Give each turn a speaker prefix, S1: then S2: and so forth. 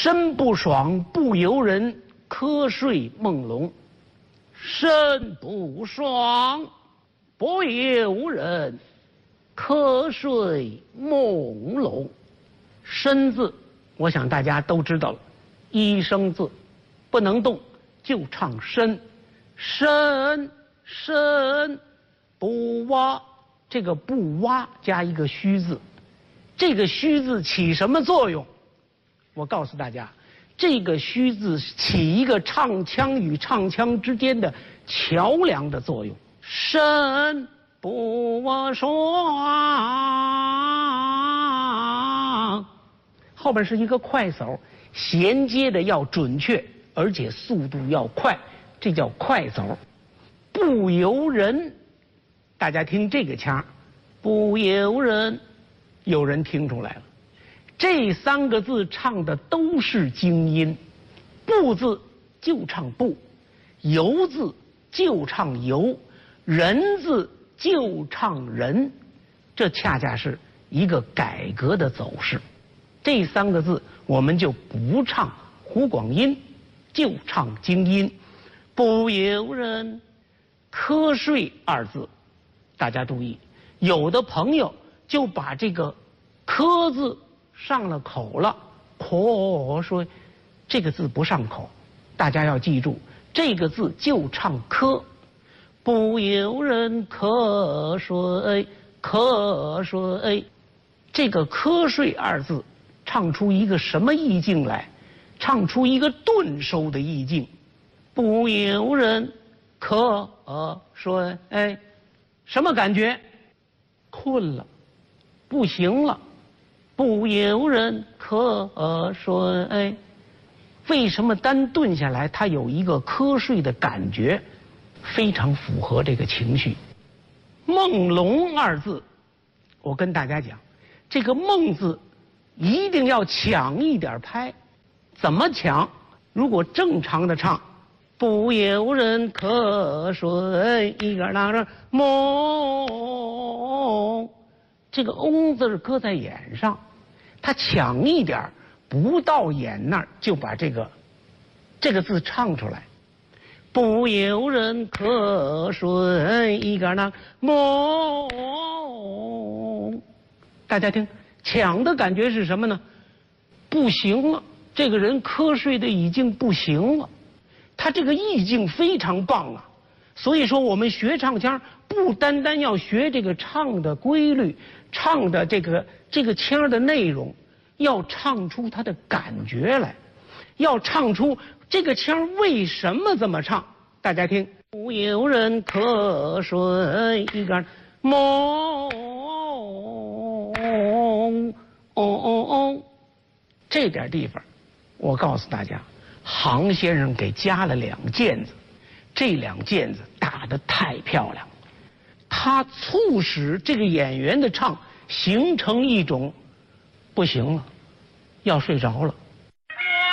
S1: 身不爽不由人，瞌睡梦龙。身不爽不由人，瞌睡梦龙。身字，我想大家都知道了，一声字，不能动，就唱身。身身不挖，这个不挖加一个虚字，这个虚字起什么作用？我告诉大家，这个虚字起一个唱腔与唱腔之间的桥梁的作用。身不爽，后边是一个快手，衔接的要准确，而且速度要快，这叫快走。不由人，大家听这个腔，不由人，有人听出来了。这三个字唱的都是京音，不字就唱不，由字就唱由，人字就唱人，这恰恰是一个改革的走势。这三个字我们就不唱湖广音，就唱京音。不由人，瞌睡二字，大家注意，有的朋友就把这个瞌字上了口了，瞌睡这个字不上口，大家要记住，这个字就唱瞌。不由人瞌睡，瞌睡，这个瞌睡二字唱出一个什么意境来？唱出一个顿收的意境。不由人瞌睡，什么感觉？困了，不行了。不由人瞌睡，为什么单顿下来它有一个瞌睡的感觉？非常符合这个情绪。梦龙二字，我跟大家讲，这个梦字一定要抢一点拍。怎么抢？如果正常的唱，不由人瞌睡，一个啷着梦，这个翁字搁在眼上，他抢一点，不到眼那儿就把这个字唱出来。不由人瞌睡，一个啷梦，大家听，抢的感觉是什么呢？不行了，这个人瞌睡的已经不行了。他这个意境非常棒啊，所以说我们学唱腔不单单要学这个唱的规律，唱的这个腔的内容，要唱出它的感觉来，要唱出这个腔为什么这么唱。大家听，不由人瞌睡，一个梦，这点地方，我告诉大家，杭先生给加了2件子，这2件子打得太漂亮了，他促使这个演员的唱形成一种不行了，要睡着了。